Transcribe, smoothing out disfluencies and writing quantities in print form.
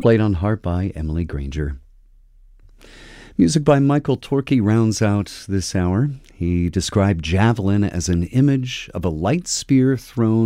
played on harp by Emily Granger. Music by Michael Torkey rounds out this hour. He described javelin as an image of a light spear thrown